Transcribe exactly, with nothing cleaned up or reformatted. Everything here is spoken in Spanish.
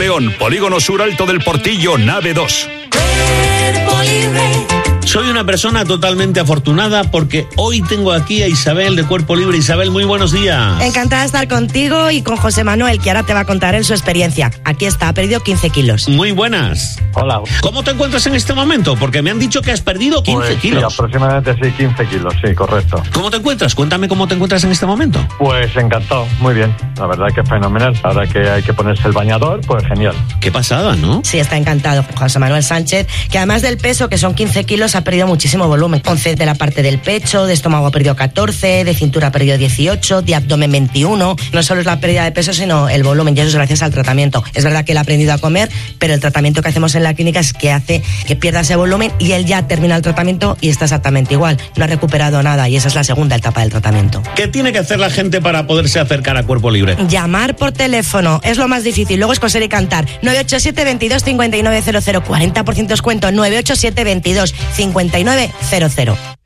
León, Polígono Sur Alto del Portillo, nave dos. Cuerpo Libre. Soy una persona totalmente afortunada porque hoy tengo aquí a Isabel de Cuerpo Libre. Isabel, muy buenos días. Encantada de estar contigo y con José Manuel, que ahora te va a contar él su experiencia. Aquí está, ha perdido quince kilos. Muy buenas. Hola. ¿Cómo te encuentras en este momento? Porque me han dicho que has perdido quince Pues, kilos. Sí, aproximadamente sí, quince kilos, sí, correcto. ¿Cómo te encuentras? Cuéntame cómo te encuentras en este momento. Pues encantado, muy bien. La verdad que es fenomenal. Ahora que hay que ponerse el bañador, pues genial. Qué pasada, ¿no? Sí, está encantado José Manuel Sánchez, que además del peso, que son quince kilos, ha perdido muchísimo volumen. once de la parte del pecho, de estómago ha perdido catorce, de cintura ha perdido dieciocho, de abdomen veintiuno. No solo es la pérdida de peso, sino el volumen, y eso es gracias al tratamiento. Es verdad que él ha aprendido a comer, pero el tratamiento que hacemos en la clínica es que hace que pierda ese volumen y él ya termina el tratamiento y está exactamente igual. No ha recuperado nada y esa es la segunda etapa del tratamiento. ¿Qué tiene que hacer la gente para poderse acercar a Cuerpo Libre? Llamar por teléfono es lo más difícil, luego es coser y cantar. nueve ocho siete, veintidós, cincuenta y nueve cero cero, cuarenta por ciento descuento, nueve ocho siete, veintidós, cincuenta y nueve cero cero.